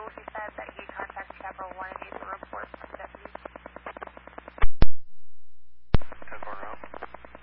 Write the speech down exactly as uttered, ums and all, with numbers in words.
he said that he contacted Capital One and you